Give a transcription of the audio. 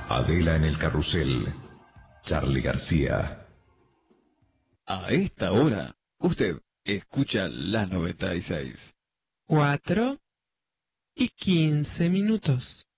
Adela en el carrusel. Charly García. A esta hora, usted escucha la 96. 4:15.